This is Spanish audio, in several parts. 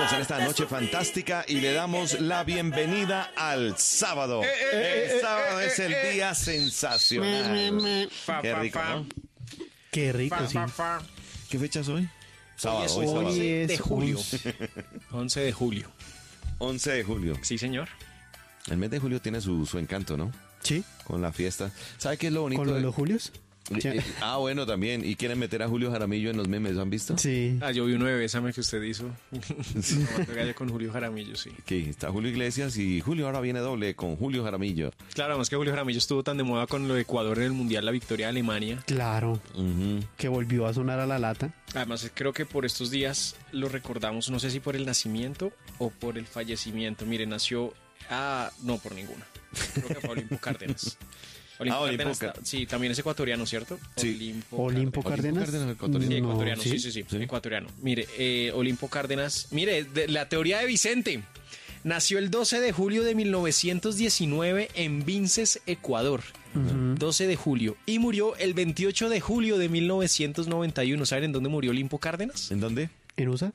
Estamos en esta noche fantástica y le damos la bienvenida al sábado. El sábado es el día sensacional. Qué rico, ¿no? Qué rico, sí. ¿Qué fecha es hoy? Sábado, Hoy sábado. es de julio. 11 de julio. 11 de julio. Sí, señor. El mes de julio tiene su encanto, ¿no? Sí, Con la fiesta. ¿Sabe qué es lo bonito? con los Julios. Ya. Bueno, también. Y quieren meter a Julio Jaramillo en los memes, ¿lo han visto? Sí. Yo vi uno de Bésame que usted hizo. Tomando gallo con Julio Jaramillo, sí. Que está Julio Iglesias y Julio ahora viene doble con Julio Jaramillo. Claro, además que Julio Jaramillo estuvo tan de moda con lo de Ecuador en el Mundial, la victoria de Alemania. Claro, Ujú. que volvió a sonar a la lata. Además, creo que por estos días lo recordamos, no sé si por el nacimiento o por el fallecimiento. Mire, nació... no, por ninguna. Creo que fue Olimpo Cárdenas. Olimpo Sí, también es ecuatoriano, ¿cierto? Sí. Olimpo Cárdenas. ecuatoriano. Sí, No, ecuatoriano, ¿sí? sí, ecuatoriano. Mire, Olimpo Cárdenas, mire, la teoría de Vicente. Nació el 12 de julio de 1919 en Vinces, Ecuador. 12 de julio. Y murió el 28 de julio de 1991. ¿Saben en dónde murió Olimpo Cárdenas? ¿En dónde? ¿En USA?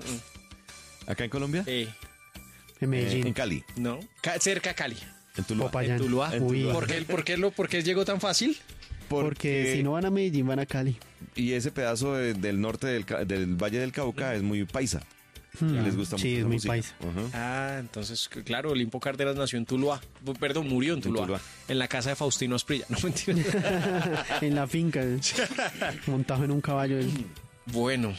¿Acá en Colombia? En Medellín. En Cali. No, cerca a Cali. En Tuluá. Popayán. En Tuluá. En Uy. Tuluá. ¿Por qué llegó tan fácil? Porque si no van a Medellín, van a Cali. Y ese pedazo del norte del Valle del Cauca es muy paisa. Les gusta mucho Sí, es esa muy música. paisa. Ajá. Entonces, claro, Olimpo Cárdenas nació en Tuluá. Perdón, murió en Tuluá. Tuluá. En la casa de Faustino Asprilla. No, mentira. En la finca, montado en un caballo. Bueno,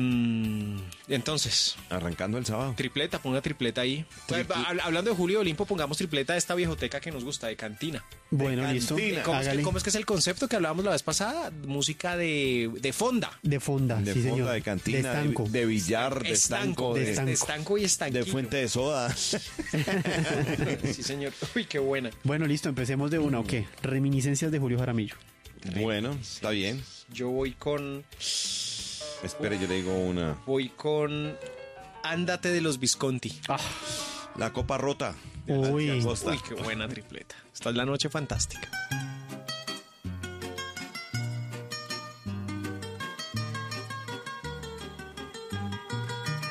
entonces, Arrancando el sábado. tripleta, ponga tripleta ahí. Hablando de Julio Olimpo, pongamos tripleta de esta viejoteca que nos gusta, de cantina. Bueno, De listo. cantina. Hágale. ¿Cómo es que es el concepto que hablábamos la vez pasada? Música de fonda. De fonda, De sí, fonda, señor. de cantina, De estanco. de billar, de estanco, de de, estanco. Estanco y estanquillo. de fuente de soda. Sí, señor. Uy, qué buena. Bueno, listo, empecemos de una, ¿o qué? Reminiscencias de Julio Jaramillo. Bueno, está bien. Yo voy con Espere, yo le digo una. Ándate de los Visconti. La copa rota. Uy. Costa. Uy, qué buena tripleta. Esta es la noche fantástica.